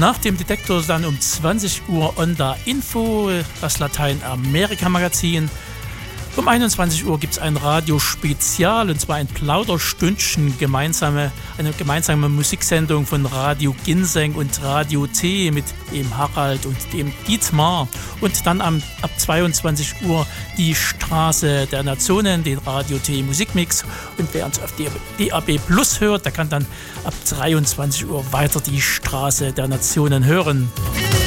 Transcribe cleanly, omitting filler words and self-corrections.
Nach dem Detektor dann um 20 Uhr Onda Info, das Lateinamerika-Magazin. Um 21 Uhr gibt es ein Radiospezial, und zwar ein Plauderstündchen, eine gemeinsame Musiksendung von Radio Ginseng und Radio T mit dem Harald und dem Dietmar. Und dann ab 22 Uhr die Straße der Nationen, den Radio T Musikmix. Und wer uns auf DAB Plus hört, der kann dann ab 23 Uhr weiter die Straße der Nationen hören.